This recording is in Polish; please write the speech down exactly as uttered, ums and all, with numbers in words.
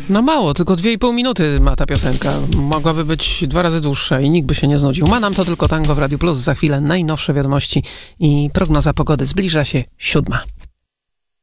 No mało, tylko dwie i pół minuty ma ta piosenka. Mogłaby być dwa razy dłuższa i nikt by się nie znudził. Ma nam to tylko tango w Radiu Plus. Za chwilę najnowsze wiadomości i prognoza pogody. Zbliża się siódma.